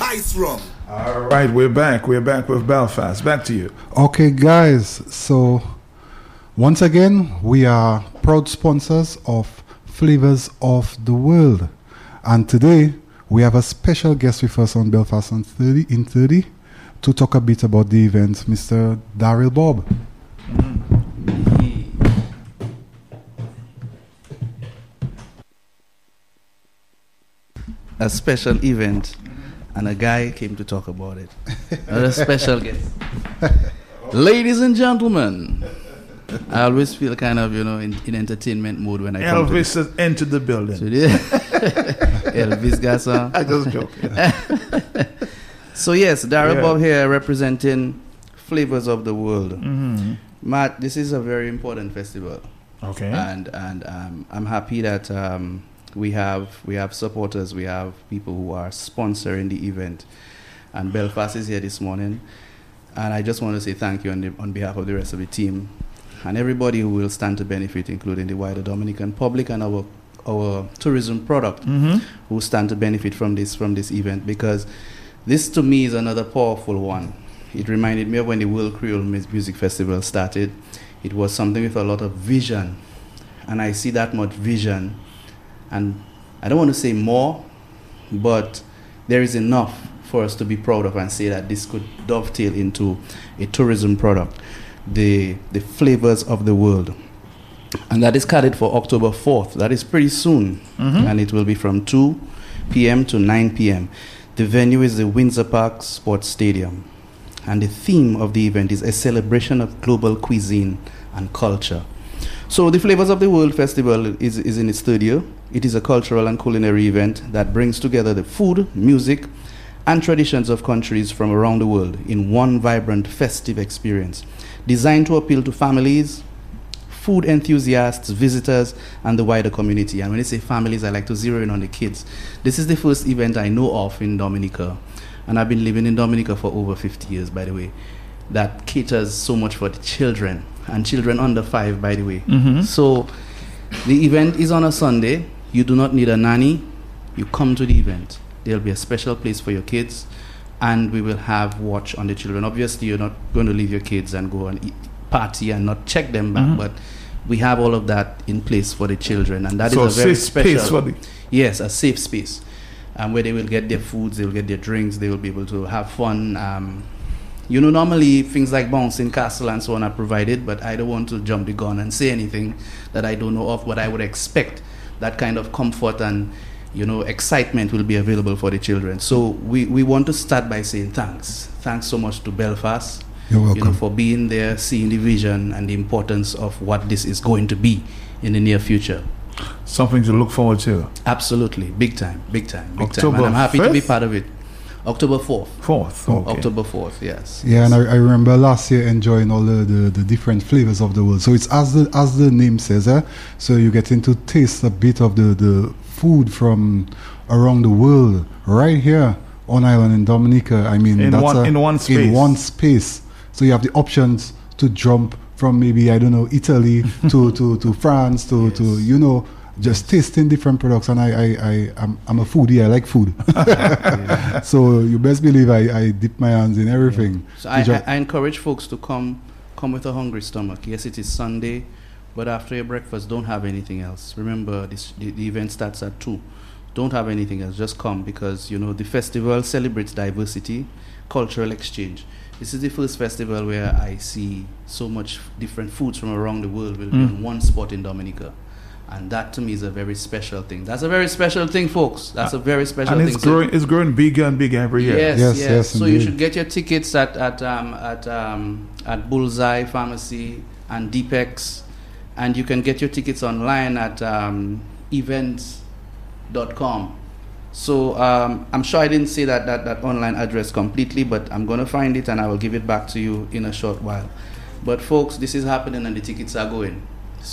Spice Rum. All right, we're back. We're back with Belfast. Back to you. Okay, guys. So, once again, we are proud sponsors of Flavors of the World. And today, we have a special guest with us on Belfast on 30 to talk a bit about the event, Mr. Daryl Bob. A special event, and a guy came to talk about it. Another special guest. Ladies and gentlemen, I always feel kind of, in entertainment mode when I come to Elvis has entered the building. Elvis got some. I just joking. So yes, Daryl Bob here representing Flavors of the World. Mm-hmm. Matt, this is a very important festival. Okay. And I'm happy that we have supporters, we have people who are sponsoring the event, and Belfast is here this morning, and I just want to say thank you on behalf of the rest of the team and everybody who will stand to benefit, including the wider Dominican public and our tourism product, who stand to benefit from this event, because this to me is another powerful one. It reminded me of when the World Creole Music Festival started. It was something with a lot of vision, and I see that much vision. And I don't want to say more, but there is enough for us to be proud of and say that this could dovetail into a tourism product, the Flavors of the World. And that is carried for October 4th. That is pretty soon. And it will be from 2 p.m. to 9 p.m. The venue is the Windsor Park Sports Stadium. And the theme of the event is a celebration of global cuisine and culture. So the Flavors of the World Festival is in its third year. It is a cultural and culinary event that brings together the food, music, and traditions of countries from around the world in one vibrant, festive experience, designed to appeal to families, food enthusiasts, visitors, and the wider community. And when I say families, I like to zero in on the kids. This is the first event I know of in Dominica, and I've been living in Dominica for over 50 years, by the way, that caters so much for the children, and children under 5, by the way. So the event is on a Sunday. You do not need a nanny. You come to the event. There'll be a special place for your kids, and we will have watch on the children. Obviously, you're not going to leave your kids and go and party and not check them back, but we have all of that in place for the children, and that is a very special. Yes, a safe space, where they will get their foods, they will get their drinks, they will be able to have fun. Normally things like bouncing castle and so on are provided, but I don't want to jump the gun and say anything that I don't know of, but I would expect that kind of comfort and excitement will be available for the children. So we want to start by saying thanks so much to Belfast. You're welcome. For being there, seeing the vision and the importance of what this is going to be in the near future. Something to look forward to. Absolutely, big time. October And I'm happy to be 5th? part of it. October 4th. 4th. Okay. October 4th, yes. Yeah, and I remember last year enjoying all the different flavors of the world. So it's as the name says, so you get to taste a bit of the food from around the world right here on island in Dominica. I mean, In one space. In one space. So you have the options to jump from maybe, I don't know, Italy to France to just tasting different products. And I'm a foodie. I like food. So you best believe I dip my hands in everything. So I encourage folks to come with a hungry stomach. Yes, it is Sunday, but after your breakfast, don't have anything else. Remember, the event starts at 2. Don't have anything else. Just come, because the festival celebrates diversity, cultural exchange. This is the first festival where I see so much different foods from around the world will be in one spot in Dominica. And that to me is a very special thing. That's a very special thing, folks. That's a very special thing. And it's growing bigger and bigger every year. Yes. So indeed. you should get your tickets at Bullseye Pharmacy and Deepex, and you can get your tickets online at events.com. So I'm sure I didn't say that online address completely, but I'm going to find it and I will give it back to you in a short while. But folks, this is happening and the tickets are going.